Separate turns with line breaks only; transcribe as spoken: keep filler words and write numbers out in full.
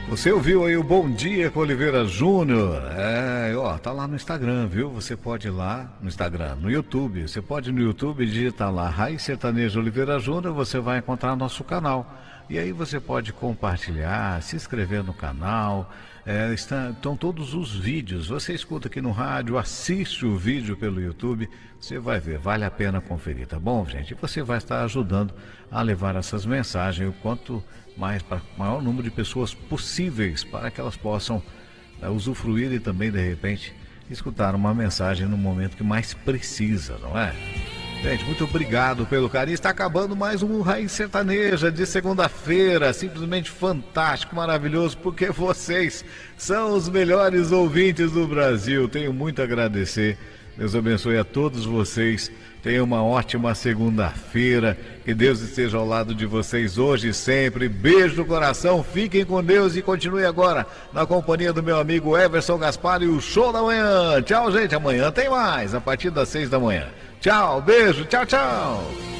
Você ouviu aí o Bom Dia com Oliveira Júnior? É, ó, tá lá no Instagram, viu? Você pode ir lá no Instagram, no YouTube. Você pode ir no YouTube digitar lá Raiz Sertaneja Oliveira Júnior, você vai encontrar nosso canal. E aí você pode compartilhar, se inscrever no canal. É, está, estão todos os vídeos. Você escuta aqui no rádio, assiste o vídeo pelo YouTube, você vai ver, vale a pena conferir, tá bom, gente? E você vai estar ajudando a levar essas mensagens o quanto mais para o maior número de pessoas possíveis, para que elas possam é, usufruir e também, de repente, escutar uma mensagem no momento que mais precisa, não é? Gente, muito obrigado pelo carinho. Está acabando mais um Raiz Sertaneja de segunda-feira. Simplesmente fantástico, maravilhoso, porque vocês são os melhores ouvintes do Brasil. Tenho muito a agradecer. Deus abençoe a todos vocês. Tenham uma ótima segunda-feira. Que Deus esteja ao lado de vocês hoje e sempre. Beijo no coração. Fiquem com Deus e continue agora na companhia do meu amigo Everson Gaspar e o Show da Manhã. Tchau, gente. Amanhã tem mais, a partir das seis da manhã. Tchau, beijo, tchau, tchau.